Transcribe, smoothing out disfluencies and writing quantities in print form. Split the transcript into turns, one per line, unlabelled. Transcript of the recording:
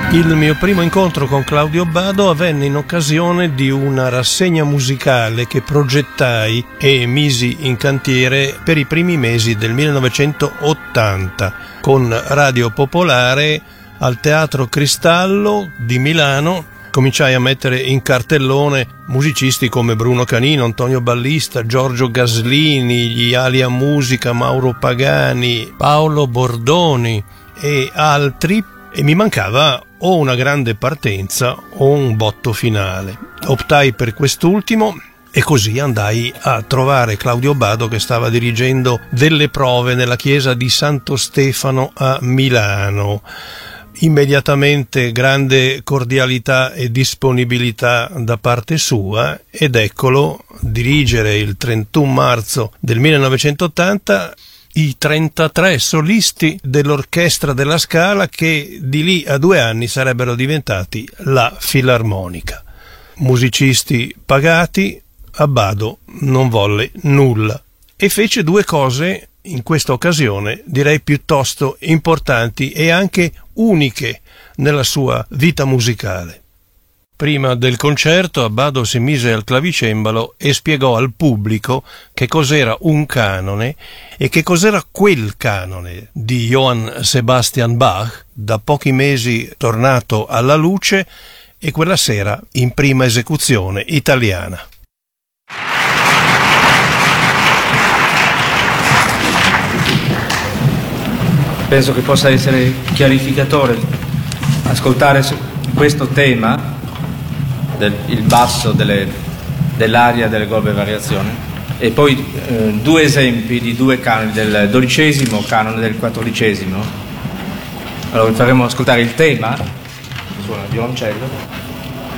Il mio primo incontro con Claudio Abbado avvenne in occasione di una rassegna musicale che progettai e misi in cantiere per i primi mesi del 1980 con Radio Popolare al Teatro Cristallo di Milano. Cominciai a mettere in cartellone musicisti come Bruno Canino, Antonio Ballista, Giorgio Gaslini, gli Alia Musica, Mauro Pagani, Paolo Bordoni e altri, e mi mancava o una grande partenza o un botto finale. Optai per quest'ultimo e così andai a trovare Claudio Abbado, che stava dirigendo delle prove nella chiesa di Santo Stefano a Milano. Immediatamente grande cordialità e disponibilità da parte sua, ed eccolo dirigere il 31 marzo del 1980 i 33 solisti dell'Orchestra della Scala, che di lì a 2 anni sarebbero diventati la Filarmonica. Musicisti pagati, Abbado non volle nulla e fece 2 cose in questa occasione, direi piuttosto importanti e anche uniche nella sua vita musicale. Prima del concerto Abbado si mise al clavicembalo e spiegò al pubblico che cos'era un canone e che cos'era quel canone di Johann Sebastian Bach, da pochi mesi tornato alla luce e quella sera in prima esecuzione italiana.
Penso che possa essere chiarificatore ascoltare questo tema, il basso dell'aria delle Golbe Variazioni, e poi 2 esempi di 2 canoni, del 12° canone e del 14°. Allora vi faremo ascoltare il tema, suona il violoncello.